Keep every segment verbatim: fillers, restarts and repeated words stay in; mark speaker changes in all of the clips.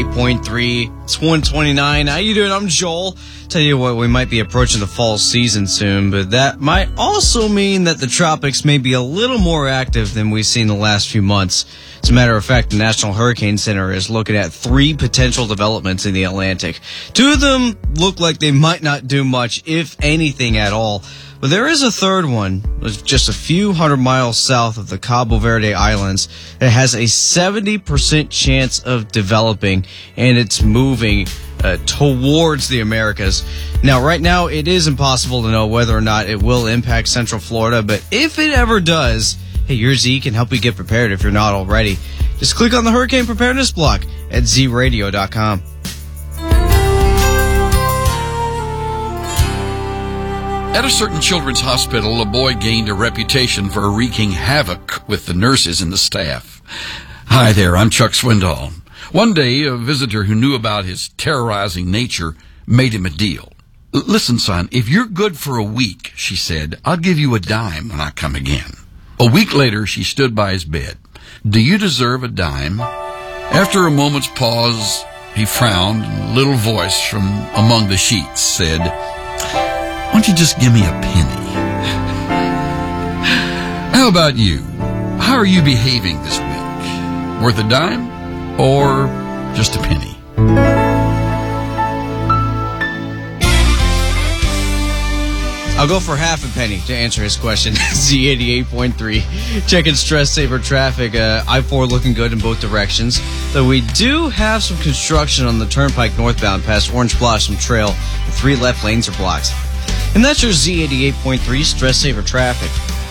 Speaker 1: eighty-eight point three. It's one twenty-nine. How you doing? I'm Joel. Tell you what, we might be approaching the fall season soon, but that might also mean that the tropics may be a little more active than we've seen the last few months. As a matter of fact, the National Hurricane Center is looking at three potential developments in the Atlantic. Two of them look like they might not do much, if anything at all. But there is a third one, just a few hundred miles south of the Cabo Verde Islands, that has a seventy percent chance of developing, and it's moving uh, towards the Americas. Now, right now, it is impossible to know whether or not it will impact Central Florida, but if it ever does, hey, your Z can help you get prepared if you're not already. Just click on the Hurricane Preparedness block at z radio dot com.
Speaker 2: At a certain children's hospital, a boy gained a reputation for wreaking havoc with the nurses and the staff. Hi there, I'm Chuck Swindoll. One day, a visitor who knew about his terrorizing nature made him a deal. Listen, son, if you're good for a week, she said, I'll give you a dime when I come again. A week later, she stood by his bed. Do you deserve a dime? After a moment's pause, he frowned, and a little voice from among the sheets said, why don't you just give me a penny? How about you? How are you behaving this week? Worth a dime or just a penny?
Speaker 1: I'll go for half a penny to answer his question. Z eighty-eight point three. Checking Stress Saver traffic. Uh, I four looking good in both directions. Though we do have some construction on the Turnpike northbound past Orange Blossom Trail. The three left lanes are blocked. And that's your Z eighty-eight point three Stress Saver traffic.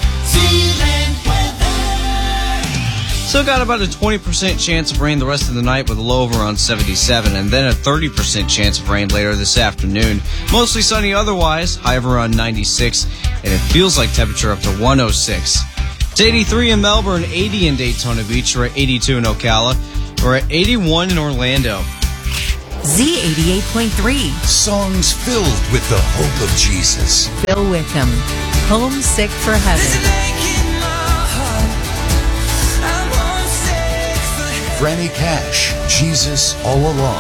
Speaker 1: Still got about a twenty percent chance of rain the rest of the night with a low of around seventy-seven, and then a thirty percent chance of rain later this afternoon. Mostly sunny otherwise, high of around ninety-six, and it feels like temperature up to one oh six. It's eighty-three in Melbourne, eighty in Daytona Beach, we're at eighty-two in Ocala, we're at eighty-one in Orlando.
Speaker 3: Z eighty-eight point three.
Speaker 4: Songs filled with the hope of Jesus.
Speaker 3: Bill Wickham, Homesick for Heaven.
Speaker 4: Granny Cash, Jesus All Along.